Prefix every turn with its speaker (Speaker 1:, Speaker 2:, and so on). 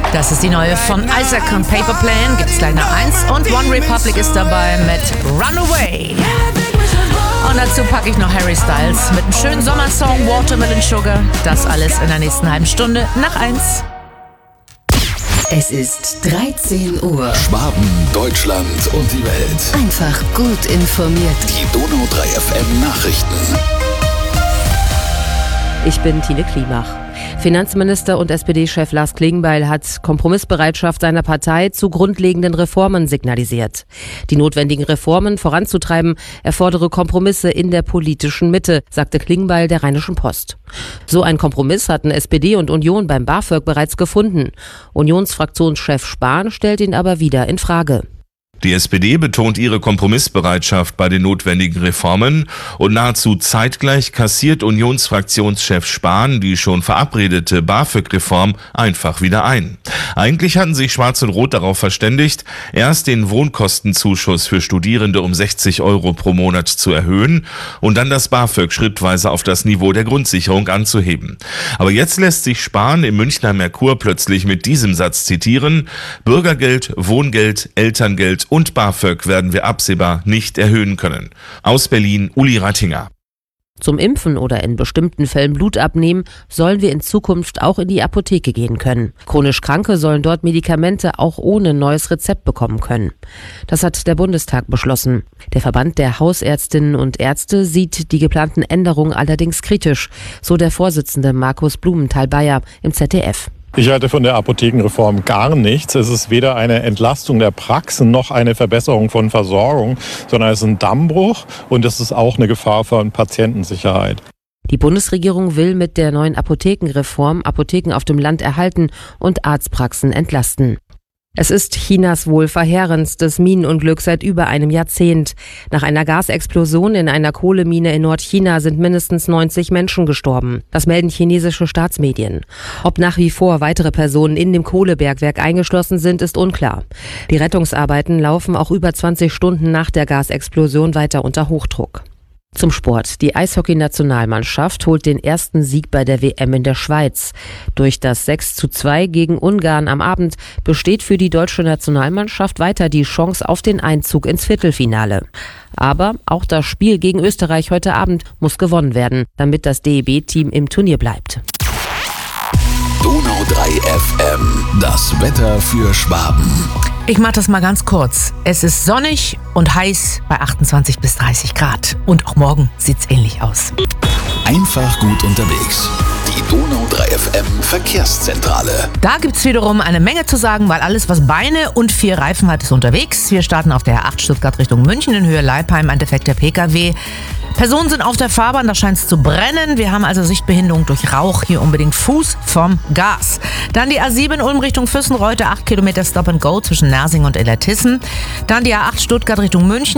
Speaker 1: Das ist die neue von Isaac und Paper Plane, gibt's gleich nach 1 und One Republic ist dabei mit Runaway. Und dazu packe ich noch Harry Styles mit einem schönen Sommersong Watermelon Sugar. Das alles in der nächsten halben Stunde nach 1.
Speaker 2: Es ist 13 Uhr.
Speaker 3: Schwaben, Deutschland und die Welt.
Speaker 2: Einfach gut informiert.
Speaker 3: Die Donau 3 FM Nachrichten.
Speaker 4: Ich bin Tine Klimach. Finanzminister und SPD-Chef Lars Klingbeil hat Kompromissbereitschaft seiner Partei zu grundlegenden Reformen signalisiert. Die notwendigen Reformen voranzutreiben, erfordere Kompromisse in der politischen Mitte, sagte Klingbeil der Rheinischen Post. So ein Kompromiss hatten SPD und Union beim BAföG bereits gefunden. Unionsfraktionschef Spahn stellt ihn aber wieder in Frage.
Speaker 5: Die SPD betont ihre Kompromissbereitschaft bei den notwendigen Reformen und nahezu zeitgleich kassiert Unionsfraktionschef Spahn die schon verabredete BAföG-Reform einfach wieder ein. Eigentlich hatten sich Schwarz und Rot darauf verständigt, erst den Wohnkostenzuschuss für Studierende um 60 € pro Monat zu erhöhen und dann das BAföG schrittweise auf das Niveau der Grundsicherung anzuheben. Aber jetzt lässt sich Spahn im Münchner Merkur plötzlich mit diesem Satz zitieren: Bürgergeld, Wohngeld, Elterngeld und BAföG werden wir absehbar nicht erhöhen können. Aus Berlin, Uli Rattinger.
Speaker 4: Zum Impfen oder in bestimmten Fällen Blut abnehmen, sollen wir in Zukunft auch in die Apotheke gehen können. Chronisch Kranke sollen dort Medikamente auch ohne neues Rezept bekommen können. Das hat der Bundestag beschlossen. Der Verband der Hausärztinnen und Ärzte sieht die geplanten Änderungen allerdings kritisch, so der Vorsitzende Markus Blumenthal-Bayer im ZDF.
Speaker 6: Ich halte von der Apothekenreform gar nichts. Es ist weder eine Entlastung der Praxen noch eine Verbesserung von Versorgung, sondern es ist ein Dammbruch und es ist auch eine Gefahr für Patientensicherheit.
Speaker 4: Die Bundesregierung will mit der neuen Apothekenreform Apotheken auf dem Land erhalten und Arztpraxen entlasten. Es ist Chinas wohl verheerendstes Minenunglück seit über einem Jahrzehnt. Nach einer Gasexplosion in einer Kohlemine in Nordchina sind mindestens 90 Menschen gestorben. Das melden chinesische Staatsmedien. Ob nach wie vor weitere Personen in dem Kohlebergwerk eingeschlossen sind, ist unklar. Die Rettungsarbeiten laufen auch über 20 Stunden nach der Gasexplosion weiter unter Hochdruck. Zum Sport. Die Eishockey-Nationalmannschaft holt den ersten Sieg bei der WM in der Schweiz. Durch das 6:2 gegen Ungarn am Abend besteht für die deutsche Nationalmannschaft weiter die Chance auf den Einzug ins Viertelfinale. Aber auch das Spiel gegen Österreich heute Abend muss gewonnen werden, damit das DEB-Team im Turnier bleibt.
Speaker 3: Donau 3 FM. Das Wetter für Schwaben.
Speaker 1: Ich mache das mal ganz kurz. Es ist sonnig und heiß bei 28 bis 30 Grad. Und auch morgen sieht's ähnlich aus.
Speaker 3: Einfach gut unterwegs. Die Donau 3 FM Verkehrszentrale.
Speaker 1: Da gibt's wiederum eine Menge zu sagen, weil alles, was Beine und 4 Reifen hat, ist unterwegs. Wir starten auf der A8 Stuttgart Richtung München in Höhe Leipheim, ein defekter PKW. Personen sind auf der Fahrbahn, da scheint es zu brennen. Wir haben also Sichtbehinderung durch Rauch, hier unbedingt Fuß vom Gas. Dann die A7 Ulm Richtung Füssenreuth, 8 Kilometer Stop and Go zwischen Nersing und Illertissen. Dann die A8 Stuttgart Richtung München.